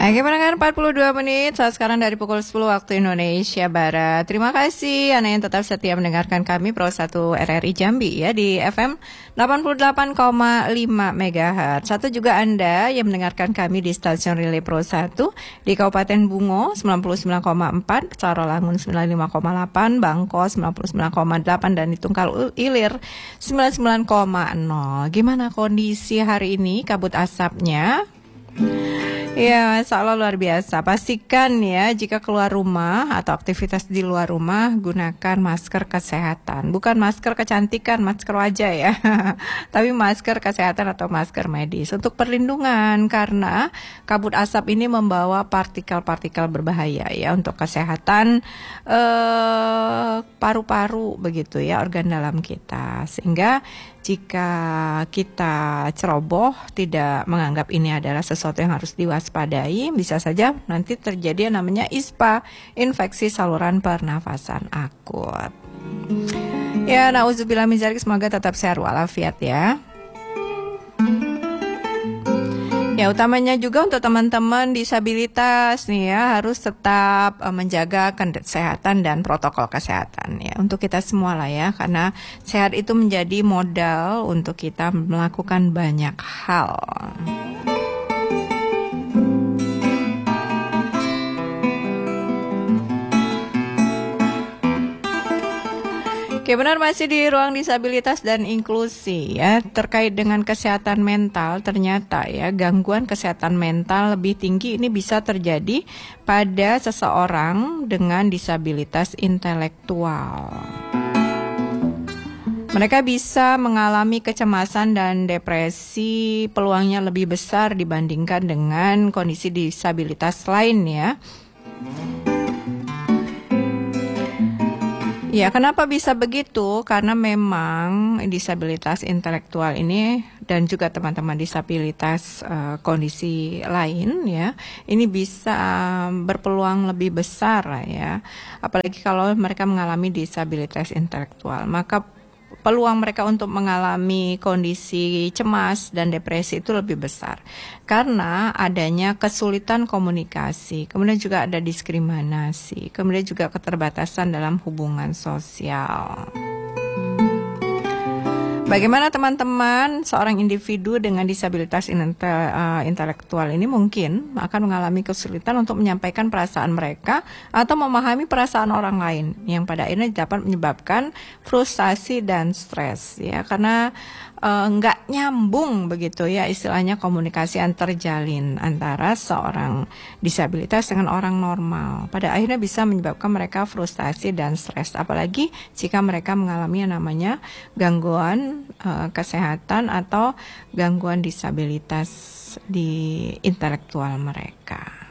Oke, pendengar 42 menit saat sekarang dari pukul 10 waktu Indonesia Barat. Terima kasih Anda yang tetap setia mendengarkan kami Pro 1 RRI Jambi ya di FM 88,5 MHz. Satu juga Anda yang mendengarkan kami di stasiun Relay Pro 1 di Kabupaten Bungo 99,4, Carolangun 95,8, Bangko 99,8 dan di Tunggal Ilir 99,0. Gimana kondisi hari ini kabut asapnya? Ya, masalah luar biasa. Pastikan ya jika keluar rumah atau aktivitas di luar rumah gunakan masker kesehatan. Bukan masker kecantikan, masker wajah ya. Tapi masker kesehatan atau masker medis untuk perlindungan karena kabut asap ini membawa partikel-partikel berbahaya ya untuk kesehatan paru-paru begitu ya, organ dalam kita. Sehingga jika kita ceroboh, tidak menganggap ini adalah sesuatu yang harus diwaspadai, bisa saja nanti terjadi yang namanya ISPA, infeksi saluran pernafasan akut. Ya, na'udzubillah min dzalik, semoga tetap sehat walafiat ya. Ya, utamanya juga untuk teman-teman disabilitas nih ya, harus tetap menjaga kesehatan dan protokol kesehatan ya. Untuk kita semua lah ya, karena sehat itu menjadi modal untuk kita melakukan banyak hal. Oke, benar, masih di ruang disabilitas dan inklusi ya. Terkait dengan kesehatan mental, ternyata ya gangguan kesehatan mental lebih tinggi ini bisa terjadi pada seseorang dengan disabilitas intelektual. Mereka bisa mengalami kecemasan dan depresi, peluangnya lebih besar dibandingkan dengan kondisi disabilitas lain ya. Ya, kenapa bisa begitu? Karena memang disabilitas intelektual ini dan juga teman-teman disabilitas kondisi lain ya, ini bisa berpeluang lebih besar ya. Apalagi kalau mereka mengalami disabilitas intelektual, maka peluang mereka untuk mengalami kondisi cemas dan depresi itu lebih besar karena adanya kesulitan komunikasi, kemudian juga ada diskriminasi, kemudian juga keterbatasan dalam hubungan sosial. Bagaimana teman-teman, seorang individu dengan disabilitas intelektual ini mungkin akan mengalami kesulitan untuk menyampaikan perasaan mereka atau memahami perasaan orang lain yang pada akhirnya dapat menyebabkan frustasi dan stres ya, karena nggak nyambung begitu ya, istilahnya komunikasi yang terjalin antara seorang disabilitas dengan orang normal. Pada akhirnya bisa menyebabkan mereka frustasi dan stres, apalagi jika mereka mengalami yang namanya gangguan kesehatan atau gangguan disabilitas di intelektual mereka.